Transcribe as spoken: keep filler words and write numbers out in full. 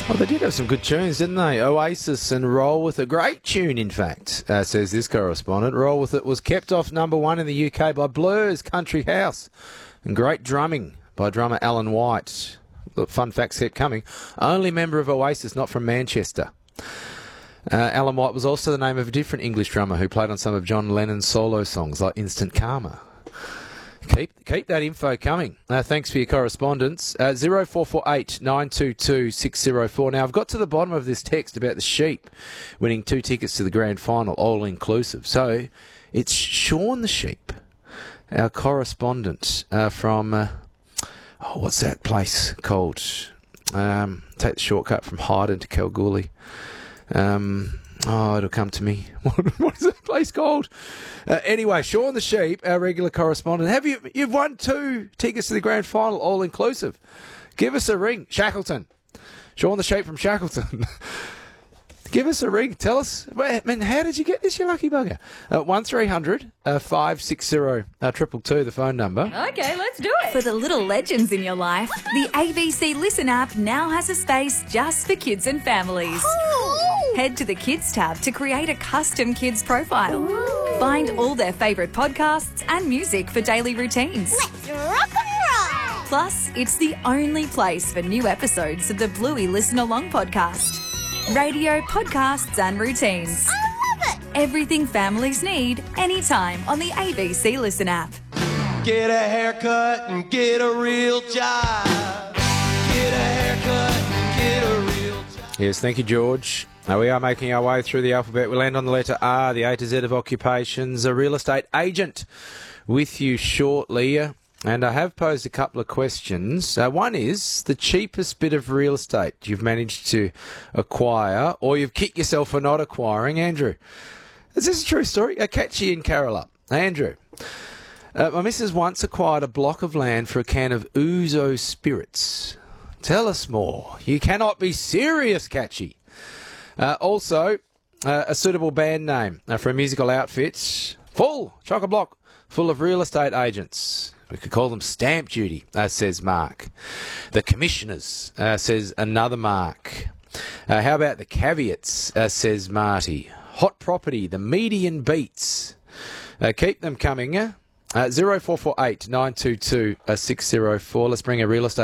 Well, they did have some good tunes, didn't they? Oasis and Roll With It. Great tune, in fact, uh, says this correspondent. Roll With It was kept off number one in the U K by Blur's Country House. And great drumming by drummer Alan White. The fun facts keep coming. Only member of Oasis not from Manchester. Uh, Alan White was also the name of a different English drummer who played on some of John Lennon's solo songs like Instant Karma. Keep keep that info coming. Uh, thanks for your correspondence. Uh, zero four four eight nine two two six zero four. Now, I've got to the bottom of this text about the Sheep winning two tickets to the grand final, all inclusive. So it's Sean the Sheep, our correspondent uh, from, uh, oh, what's that place called? Um, take the shortcut from Hyden to Kalgoorlie. Um... Oh, it'll come to me. What is that place called? Uh, anyway, Sean the Sheep, our regular correspondent. Have you, you've won two tickets to the grand final, all inclusive. Give us a ring. Shackleton. Sean the Sheep from Shackleton. Give us a ring. Tell us, I mean, how did you get this, you lucky bugger? Uh, one three hundred five six zero triple two, the phone number. Okay, let's do it. For the little legends in your life, the A B C Listen app now has a space just for kids and families. Ooh. Head to the Kids tab to create a custom kids profile. Ooh. Find all their favourite podcasts and music for daily routines. Let's rock and roll. Plus, it's the only place for new episodes of the Bluey Listen Along podcast. Radio, podcasts and routines. I love it. Everything families need, anytime on the A B C Listen app. Get a haircut and get a real job. Get a haircut and get a real job. Yes, thank you, George. Now we are making our way through the alphabet. We land on the letter R, the A to Z of occupations. A real estate agent with you shortly. And I have posed a couple of questions. Uh, one is the cheapest bit of real estate you've managed to acquire or you've kicked yourself for not acquiring. Andrew, is this a true story? Uh, Catchy in Carrolup. Andrew, uh, my missus once acquired a block of land for a can of Ouzo spirits. Tell us more. You cannot be serious, Catchy. Uh, also, uh, a suitable band name uh, for a musical outfit. Full, chock-a-block, full of real estate agents. We could call them stamp duty, uh, says Mark. The commissioners, uh, says another Mark. Uh, how about the caveats, uh, says Marty. Hot property, the median beats. Uh, keep them coming. Uh, zero four four eight nine two two six zero four. Let's bring a real estate